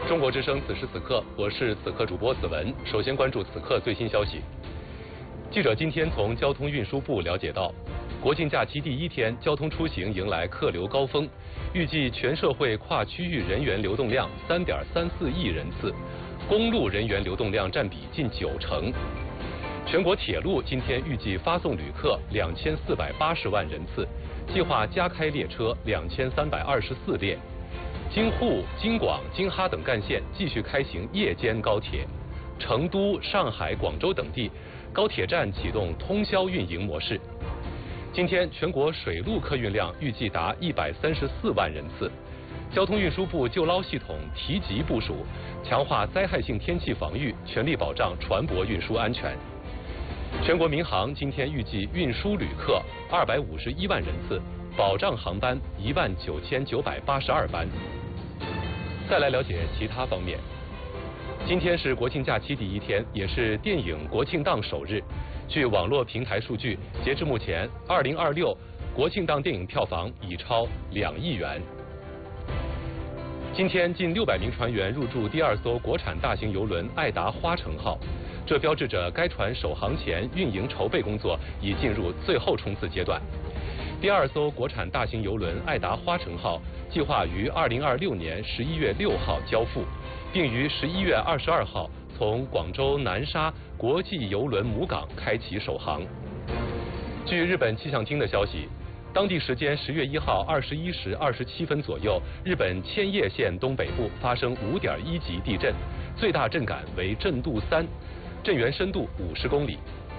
中国之声，此时此刻，我是此刻主播子文。首先关注此刻最新消息。记者今天从交通运输部了解到，国庆假期第一天，交通出行迎来客流高峰，预计全社会跨区域人员流动量3.34亿人次，公路人员流动量占比近90%。全国铁路今天预计发送旅客2480万人次，计划加开列车2324列。京沪、京广、京哈等干线继续开行夜间高铁，成都、上海、广州等地高铁站启动通宵运营模式。今天全国水陆客运量预计达134万人次。交通运输部救捞系统提级部署，强化灾害性天气防御，全力保障船舶运输安全。全国民航今天预计运输旅客251万人次，保障航班19982班。再来了解其他方面。今天是国庆假期第一天，也是电影国庆档首日。据网络平台数据，截至目前，2026国庆档电影票房已超2亿元。今天近600名船员入驻第2艘国产大型邮轮爱达花城号，这标志着该船首航前运营筹备工作已进入最后冲刺阶段。第2艘国产大型邮轮爱达花城号计划于2026年11月6号交付，并于11月22号从广州南沙国际邮轮母港开启首航。据日本气象厅的消息，当地时间10月1号21时27分左右，日本千叶县东北部发生5.1级地震，最大震感为震度3，震源深度50公里。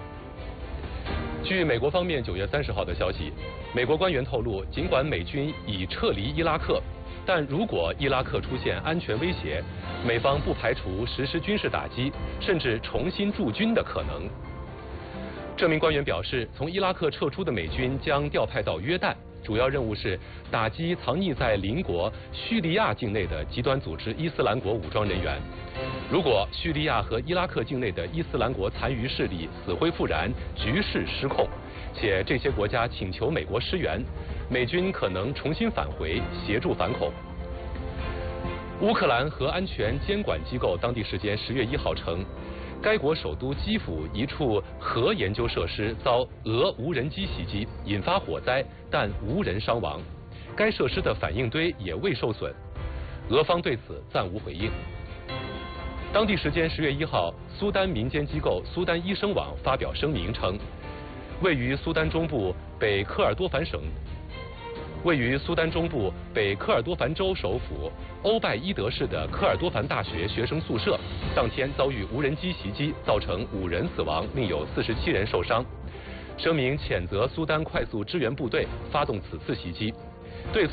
据美国方面9月30号的消息，美国官员透露，尽管美军已撤离伊拉克，但如果伊拉克出现安全威胁，美方不排除实施军事打击，甚至重新驻军的可能。这名官员表示，从伊拉克撤出的美军将调派到约旦，主要任务是打击藏匿在邻国叙利亚境内的极端组织伊斯兰国武装人员。如果叙利亚和伊拉克境内的伊斯兰国残余势力死灰复燃，局势失控，且这些国家请求美国支援，美军可能重新返回协助反恐。乌克兰核安全监管机构当地时间10月1号称，该国首都基辅一处核研究设施遭俄无人机袭击，引发火灾，但无人伤亡。该设施的反应堆也未受损。俄方对此暂无回应。当地时间10月1号，苏丹民间机构苏丹医生网发表声明称，位于苏丹中部北科尔多凡州首府欧拜伊德市的科尔多凡大学学生宿舍，当天遭遇无人机袭击，造成5人死亡，另有47人受伤。声明谴责苏丹快速支援部队发动此次袭击。